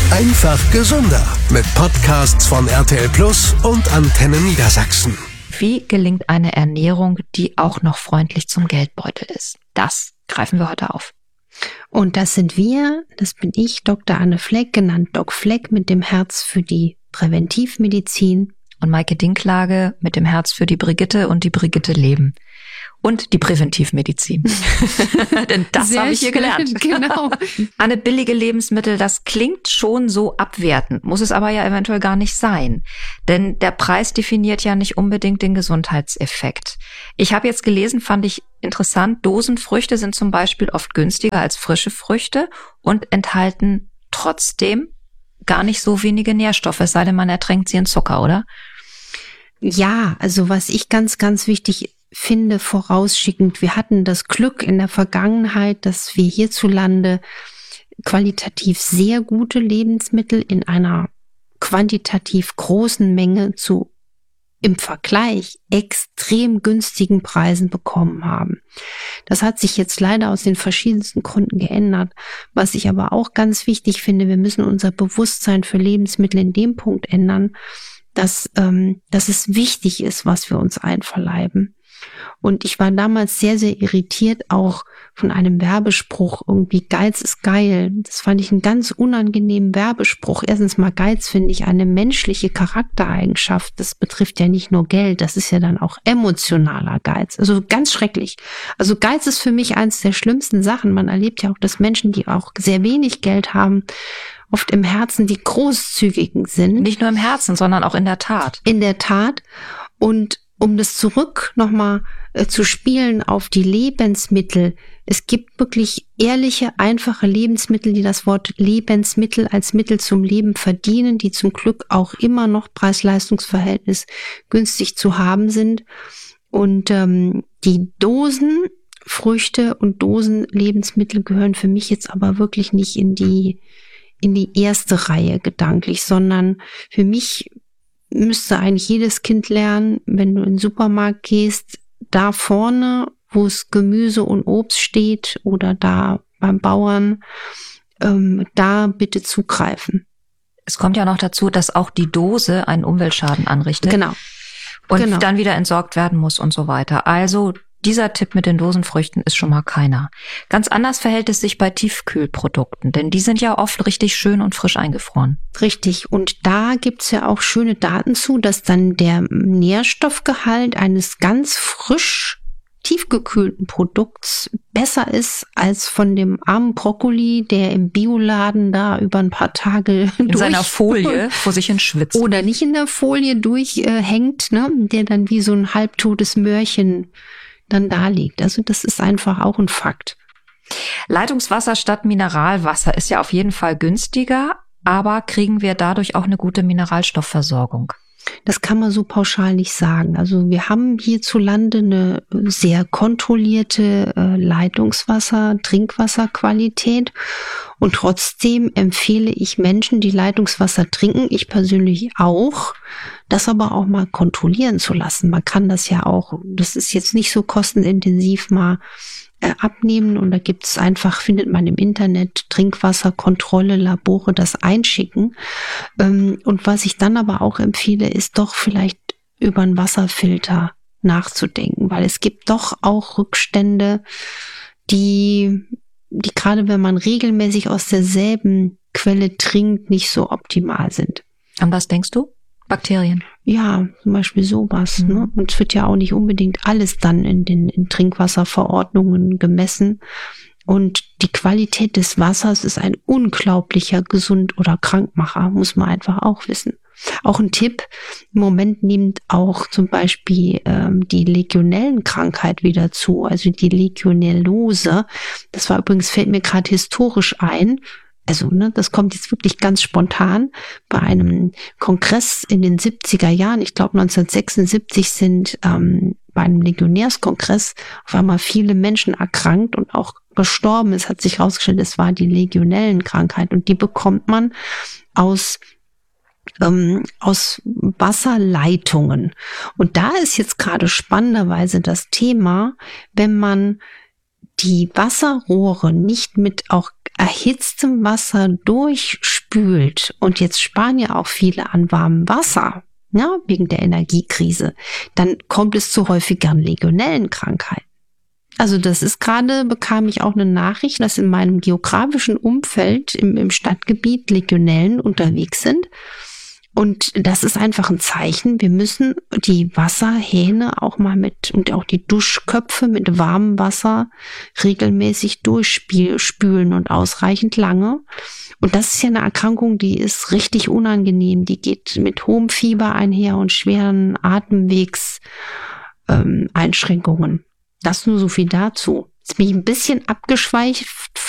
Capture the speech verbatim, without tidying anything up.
Einfach gesünder mit Podcasts von R T L Plus und Antenne Niedersachsen. Wie gelingt eine Ernährung, die auch noch freundlich zum Geldbeutel ist? Das greifen wir heute auf. Und das sind wir, das bin ich, Doktor Anne Fleck, genannt Doc Fleck, mit dem Herz für die Präventivmedizin. Und Maike Dinklage mit dem Herz für die Brigitte und die Brigitte leben. Und die Präventivmedizin. Denn das habe ich hier gelernt. Genau. Anne, billige Lebensmittel, das klingt schon so abwertend, muss es aber ja eventuell gar nicht sein. Denn der Preis definiert ja nicht unbedingt den Gesundheitseffekt. Ich habe jetzt gelesen, fand ich interessant, Dosenfrüchte sind zum Beispiel oft günstiger als frische Früchte und enthalten trotzdem gar nicht so wenige Nährstoffe, es sei denn, man ertränkt sie in Zucker, oder? Ja, also was ich ganz, ganz wichtig finde, vorausschickend, wir hatten das Glück in der Vergangenheit, dass wir hierzulande qualitativ sehr gute Lebensmittel in einer quantitativ großen Menge zu im Vergleich extrem günstigen Preisen bekommen haben. Das hat sich jetzt leider aus den verschiedensten Gründen geändert. Was ich aber auch ganz wichtig finde, wir müssen unser Bewusstsein für Lebensmittel in dem Punkt ändern, dass, ähm, dass es wichtig ist, was wir uns einverleiben. Und ich war damals sehr, sehr irritiert auch von einem Werbespruch, irgendwie Geiz ist geil. Das fand ich einen ganz unangenehmen Werbespruch. Erstens mal, Geiz finde ich eine menschliche Charaktereigenschaft. Das betrifft ja nicht nur Geld, das ist ja dann auch emotionaler Geiz. Also ganz schrecklich. Also Geiz ist für mich eins der schlimmsten Sachen. Man erlebt ja auch, dass Menschen, die auch sehr wenig Geld haben, oft im Herzen die Großzügigen sind. Nicht nur im Herzen, sondern auch in der Tat. In der Tat. Und um das zurück nochmal äh, zu spielen auf die Lebensmittel. Es gibt wirklich ehrliche, einfache Lebensmittel, die das Wort Lebensmittel als Mittel zum Leben verdienen, die zum Glück auch immer noch Preis-Leistungs-Verhältnis günstig zu haben sind. Und ähm, die Dosenfrüchte und Dosenlebensmittel gehören für mich jetzt aber wirklich nicht in die in die erste Reihe gedanklich, sondern für mich müsste eigentlich jedes Kind lernen, wenn du in den Supermarkt gehst, da vorne, wo es Gemüse und Obst steht oder da beim Bauern, ähm, da bitte zugreifen. Es kommt ja noch dazu, dass auch die Dose einen Umweltschaden anrichtet. Genau. Und genau. dann wieder entsorgt werden muss und so weiter. Also dieser Tipp mit den Dosenfrüchten ist schon mal keiner. Ganz anders verhält es sich bei Tiefkühlprodukten, denn die sind ja oft richtig schön und frisch eingefroren. Richtig. Und da gibt's ja auch schöne Daten zu, dass dann der Nährstoffgehalt eines ganz frisch tiefgekühlten Produkts besser ist als von dem armen Brokkoli, der im Bioladen da über ein paar Tage in durch seiner Folie vor sich hin schwitzt. Oder nicht in der Folie durchhängt, äh, ne, der dann wie so ein halbtotes Möhrchen dann da liegt. Also das ist einfach auch ein Fakt. Leitungswasser statt Mineralwasser ist ja auf jeden Fall günstiger, aber kriegen wir dadurch auch eine gute Mineralstoffversorgung? Das kann man so pauschal nicht sagen. Also wir haben hierzulande eine sehr kontrollierte äh, Leitungswasser-, Trinkwasserqualität und trotzdem empfehle ich Menschen, die Leitungswasser trinken, ich persönlich auch, das aber auch mal kontrollieren zu lassen. Man kann das ja auch, das ist jetzt nicht so kostenintensiv, mal äh, abnehmen und da gibt es einfach, findet man im Internet, Trinkwasserkontrolle, Labore, das einschicken. Ähm, und was ich dann aber auch empfehle, ist doch vielleicht über einen Wasserfilter nachzudenken, weil es gibt doch auch Rückstände, die, die gerade wenn man regelmäßig aus derselben Quelle trinkt, nicht so optimal sind. An was denkst du? Bakterien? Ja, zum Beispiel sowas. Mhm. Ne? Und es wird ja auch nicht unbedingt alles dann in den in Trinkwasserverordnungen gemessen. Und die Qualität des Wassers ist ein unglaublicher Gesund- oder Krankmacher, muss man einfach auch wissen. Auch ein Tipp, im Moment nimmt auch zum Beispiel ähm, die Legionellenkrankheit wieder zu, also die Legionellose. Das war übrigens, fällt mir gerade historisch ein, also ne, das kommt jetzt wirklich ganz spontan, bei einem Kongress in den siebziger Jahren, ich glaube neunzehnhundertsechsundsiebzig sind ähm, bei einem Legionärskongress auf einmal viele Menschen erkrankt und auch gestorben. Es hat sich herausgestellt, es war die Legionellenkrankheit und die bekommt man aus ähm, aus Wasserleitungen. Und da ist jetzt gerade spannenderweise das Thema, wenn man die Wasserrohre nicht mit auch erhitztem Wasser durchspült, und jetzt sparen ja auch viele an warmem Wasser, ja, wegen der Energiekrise, dann kommt es zu häufigeren Legionellenkrankheiten. Also das ist gerade, bekam ich auch eine Nachricht, dass in meinem geografischen Umfeld im, im Stadtgebiet Legionellen unterwegs sind. Und das ist einfach ein Zeichen, wir müssen die Wasserhähne auch mal mit, und auch die Duschköpfe mit warmem Wasser regelmäßig durchspülen und ausreichend lange. Und das ist ja eine Erkrankung, die ist richtig unangenehm. Die geht mit hohem Fieber einher und schweren Atemwegseinschränkungen. Ähm, das nur so viel dazu. Jetzt bin ich ein bisschen abgeschweift